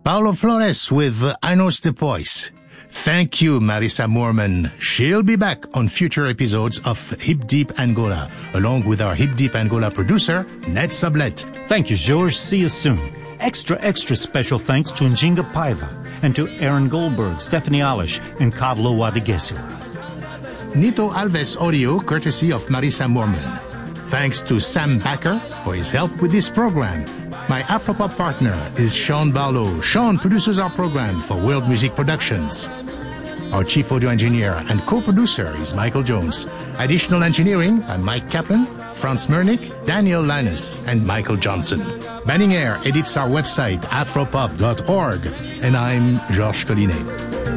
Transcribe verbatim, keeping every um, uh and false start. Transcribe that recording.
Paulo Flores with Anos Depois. Thank you, Marisa Moorman. She'll be back on future episodes of Hip Deep Angola, along with our Hip Deep Angola producer, Ned Sublette. Thank you, George. See you soon. Extra, extra special thanks to Njinga Paiva and to Aaron Goldberg, Stephanie Alish, and Kavlo Wadegesi. Nito Alves audio, courtesy of Marisa Moorman. Thanks to Sam Backer for his help with this program. My Afropop partner is Sean Barlow. Sean produces our program for World Music Productions. Our chief audio engineer and co-producer is Michael Jones. Additional engineering by Mike Kaplan, Franz Mernick, Daniel Linus, and Michael Johnson. Banning Air edits our website, afropop dot org. And I'm Georges Collinet.